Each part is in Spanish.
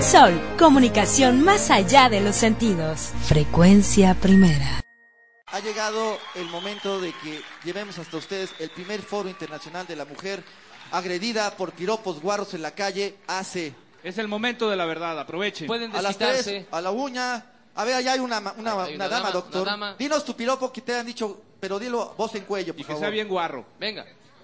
Sol, comunicación más allá de los sentidos. Frecuencia primera. Ha llegado el momento de que llevemos hasta ustedes el primer Foro Internacional de la Mujer agredida por piropos guarros en la calle hace... Es el momento de la verdad, aprovechen. Pueden A las desquitarse. 3, a la uña. A ver, allá hay una dama, doctor. Una dama. Dinos tu piropo que te han dicho, pero dilo voz en cuello, por Y que favor. sea bien guarro. Venga.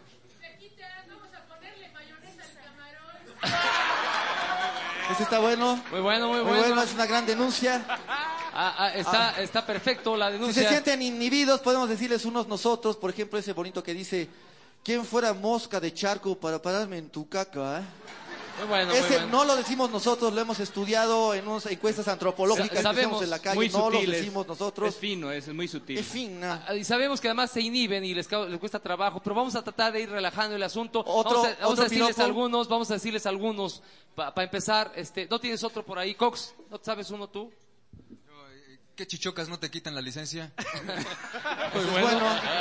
Ese está bueno. Muy bueno, muy Muy bueno. bueno, es una gran denuncia. Está perfecto la Si denuncia. se sienten inhibidos, podemos decirles unos nosotros, por ejemplo, ese bonito que dice, ¿quién fuera mosca de charco para pararme en tu caca? Muy bueno, muy Ese bueno. no lo decimos nosotros, lo hemos estudiado en unas encuestas antropológicas que Sabemos, hacemos en la calle, Muy no lo sutil, decimos nosotros. Es fino, es muy sutil. Es fina. Y sabemos que además se inhiben y les cuesta trabajo, pero vamos a tratar de ir relajando el asunto. Otro Vamos a decirles piropo. algunos, para empezar. ¿No tienes otro por ahí, Cox? ¿No sabes uno tú? ¿Qué chichocas no te quitan la licencia? Pues bueno.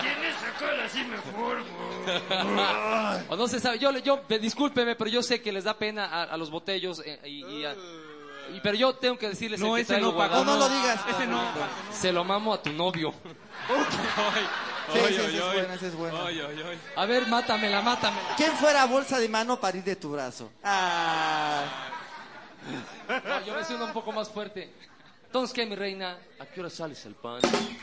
O no se sabe. Discúlpeme, pero yo sé que les da pena a los botellos pero yo tengo que decirles No, el que ese traigo no pagó. guardado. No lo digas. Ese no. Se lo mamo a tu novio. Sí, ese es bueno, ese es bueno. A ver, mátamela. ¿Quién fuera bolsa de mano para ir de tu brazo? No, yo me siento un poco más fuerte. Entonces, ¿qué, mi reina? ¿A qué hora sales al pan?